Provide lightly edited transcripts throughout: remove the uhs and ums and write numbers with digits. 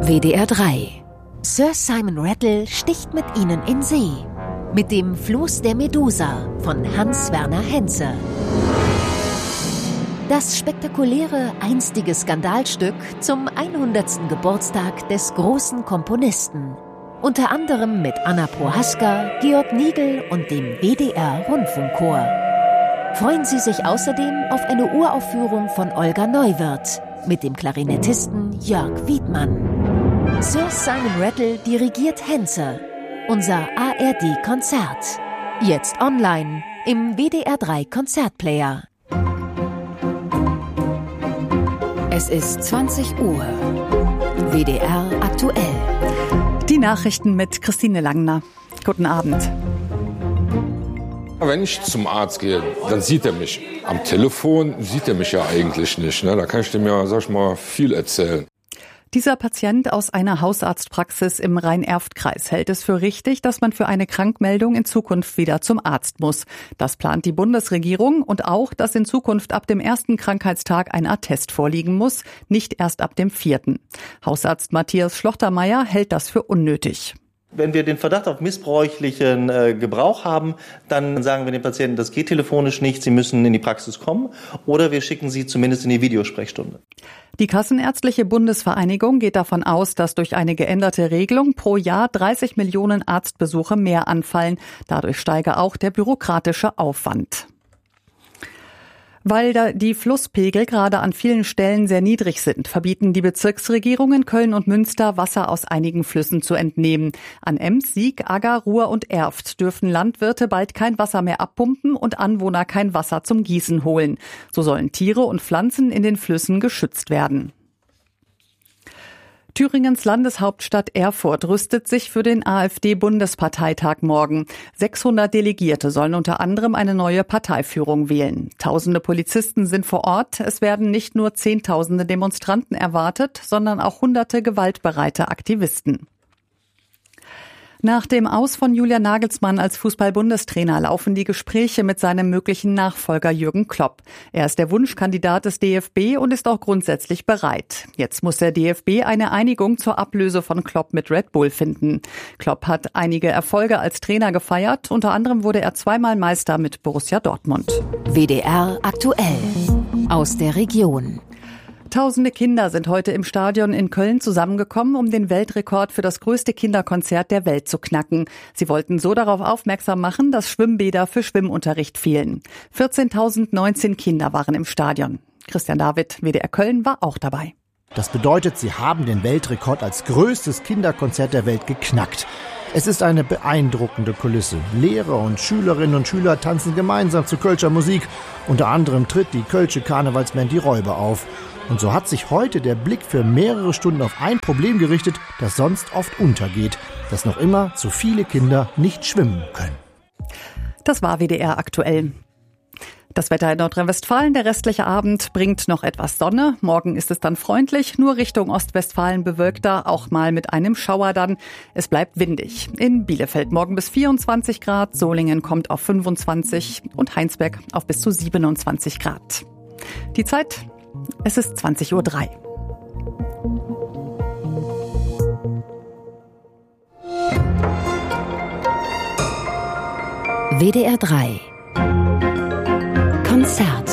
WDR 3. Sir Simon Rattle sticht mit Ihnen in See. Mit dem Floß der Medusa von Hans-Werner Henze. Das spektakuläre einstige Skandalstück zum 100. Geburtstag des großen Komponisten. Unter anderem mit Anna Prohaska, Georg Nigel und dem WDR-Rundfunkchor. Freuen Sie sich außerdem auf eine Uraufführung von Olga Neuwirth mit dem Klarinettisten Jörg Wiedmann. Sir Simon Rattle dirigiert Henze. Unser ARD-Konzert. Jetzt online im WDR 3 Konzertplayer. Es ist 20 Uhr. WDR aktuell. Die Nachrichten mit Christine Langner. Guten Abend. Wenn ich zum Arzt gehe, dann sieht er mich. Am Telefon sieht er mich ja eigentlich nicht. Ne? Da kann ich dem ja, sag ich mal, viel erzählen. Dieser Patient aus einer Hausarztpraxis im Rhein-Erft-Kreis hält es für richtig, dass man für eine Krankmeldung in Zukunft wieder zum Arzt muss. Das plant die Bundesregierung und auch, dass in Zukunft ab dem ersten Krankheitstag ein Attest vorliegen muss, nicht erst ab dem 4. Hausarzt Matthias Schlochtermeier hält das für unnötig. Wenn wir den Verdacht auf missbräuchlichen Gebrauch haben, dann sagen wir den Patienten, das geht telefonisch nicht, Sie müssen in die Praxis kommen oder wir schicken Sie zumindest in die Videosprechstunde. Die Kassenärztliche Bundesvereinigung geht davon aus, dass durch eine geänderte Regelung pro Jahr 30 Millionen Arztbesuche mehr anfallen. Dadurch steige auch der bürokratische Aufwand. Weil die Flusspegel gerade an vielen Stellen sehr niedrig sind, verbieten die Bezirksregierungen Köln und Münster, Wasser aus einigen Flüssen zu entnehmen. An Ems, Sieg, Agger, Ruhr und Erft dürfen Landwirte bald kein Wasser mehr abpumpen und Anwohner kein Wasser zum Gießen holen. So sollen Tiere und Pflanzen in den Flüssen geschützt werden. Thüringens Landeshauptstadt Erfurt rüstet sich für den AfD-Bundesparteitag morgen. 600 Delegierte sollen unter anderem eine neue Parteiführung wählen. Tausende Polizisten sind vor Ort. Es werden nicht nur Zehntausende Demonstranten erwartet, sondern auch hunderte gewaltbereite Aktivisten. Nach dem Aus von Julian Nagelsmann als Fußball-Bundestrainer laufen die Gespräche mit seinem möglichen Nachfolger Jürgen Klopp. Er ist der Wunschkandidat des DFB und ist auch grundsätzlich bereit. Jetzt muss der DFB eine Einigung zur Ablöse von Klopp mit Red Bull finden. Klopp hat einige Erfolge als Trainer gefeiert. Unter anderem wurde er zweimal Meister mit Borussia Dortmund. WDR aktuell. Aus der Region. Tausende Kinder sind heute im Stadion in Köln zusammengekommen, um den Weltrekord für das größte Kinderkonzert der Welt zu knacken. Sie wollten so darauf aufmerksam machen, dass Schwimmbäder für Schwimmunterricht fehlen. 14.019 Kinder waren im Stadion. Christian David, WDR Köln, war auch dabei. Das bedeutet, sie haben den Weltrekord als größtes Kinderkonzert der Welt geknackt. Es ist eine beeindruckende Kulisse. Lehrer und Schülerinnen und Schüler tanzen gemeinsam zu Kölscher Musik. Unter anderem tritt die Kölsche Karnevalsband Die Räuber auf. Und so hat sich heute der Blick für mehrere Stunden auf ein Problem gerichtet, das sonst oft untergeht, dass noch immer zu viele Kinder nicht schwimmen können. Das war WDR aktuell. Das Wetter in Nordrhein-Westfalen, der restliche Abend bringt noch etwas Sonne. Morgen ist es dann freundlich, nur Richtung Ostwestfalen bewölkter, auch mal mit einem Schauer dann. Es bleibt windig. In Bielefeld morgen bis 24 Grad, Solingen kommt auf 25 und Heinsberg auf bis zu 27 Grad. Die Zeit, es ist 20:03 Uhr. WDR 3 Konzert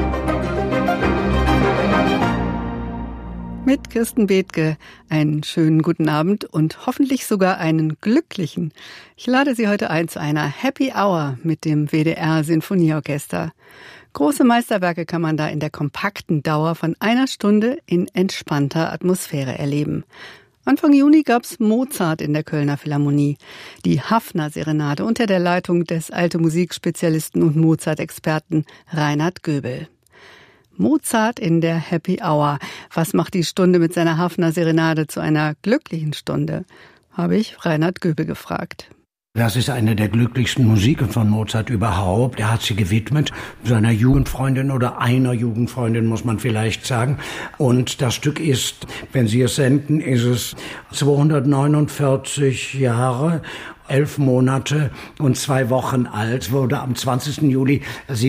mit Kirsten Bethke. Einen schönen guten Abend und hoffentlich sogar einen glücklichen. Ich lade Sie heute ein zu einer Happy Hour mit dem WDR Sinfonieorchester. Große Meisterwerke kann man da in der kompakten Dauer von einer Stunde in entspannter Atmosphäre erleben. Anfang Juni gab's Mozart in der Kölner Philharmonie. Die Haffner-Serenade unter der Leitung des Alte-Musik-Spezialisten und Mozart-Experten Reinhard Göbel. Mozart in der Happy Hour. Was macht die Stunde mit seiner Haffner-Serenade zu einer glücklichen Stunde? Habe ich Reinhard Göbel gefragt. Das ist eine der glücklichsten Musiken von Mozart überhaupt. Er hat sie gewidmet seiner Jugendfreundin oder einer Jugendfreundin, muss man vielleicht sagen. Und das Stück ist, wenn Sie es senden, ist es 249 Jahre, 11 Monate und 2 Wochen alt, wurde am 20. Juli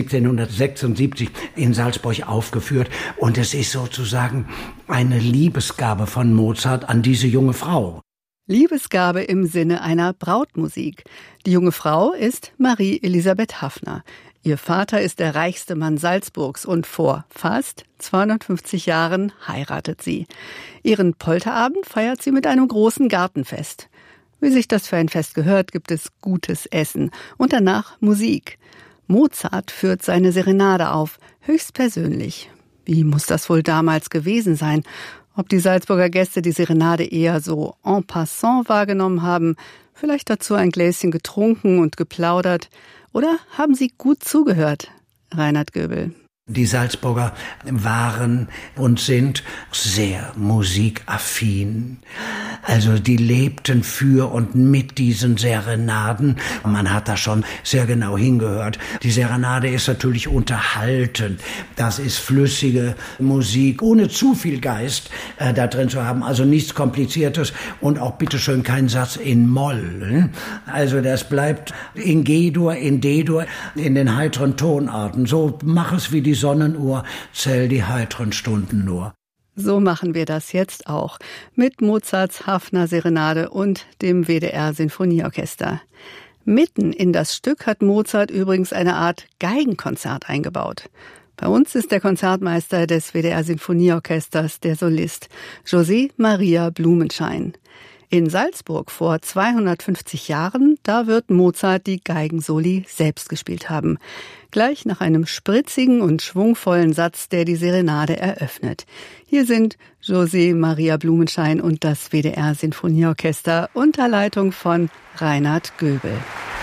1776 in Salzburg aufgeführt. Und es ist sozusagen eine Liebesgabe von Mozart an diese junge Frau. Liebesgabe im Sinne einer Brautmusik. Die junge Frau ist Marie Elisabeth Haffner. Ihr Vater ist der reichste Mann Salzburgs und vor fast 250 Jahren heiratet sie. Ihren Polterabend feiert sie mit einem großen Gartenfest. Wie sich das für ein Fest gehört, gibt es gutes Essen und danach Musik. Mozart führt seine Serenade auf, höchstpersönlich. Wie muss das wohl damals gewesen sein? Ob die Salzburger Gäste die Serenade eher so en passant wahrgenommen haben, vielleicht dazu ein Gläschen getrunken und geplaudert, oder haben sie gut zugehört? Reinhard Göbel. Die Salzburger waren und sind sehr musikaffin. Also die lebten für und mit diesen Serenaden. Man hat da schon sehr genau hingehört. Die Serenade ist natürlich unterhaltend. Das ist flüssige Musik, ohne zu viel Geist da drin zu haben. Also nichts Kompliziertes und auch bitteschön kein Satz in Moll. Also das bleibt in G-Dur, in D-Dur, in den heiteren Tonarten. So mach es wie die Sonnenuhr, zähl die heiteren Stunden nur. So machen wir das jetzt auch mit Mozarts Haffner Serenade und dem WDR Sinfonieorchester. Mitten in das Stück hat Mozart übrigens eine Art Geigenkonzert eingebaut. Bei uns ist der Konzertmeister des WDR Sinfonieorchesters der Solist José Maria Blumenschein. In Salzburg vor 250 Jahren, da wird Mozart die Geigensoli selbst gespielt haben. Gleich nach einem spritzigen und schwungvollen Satz, der die Serenade eröffnet. Hier sind José Maria Blumenschein und das WDR Sinfonieorchester unter Leitung von Reinhard Göbel.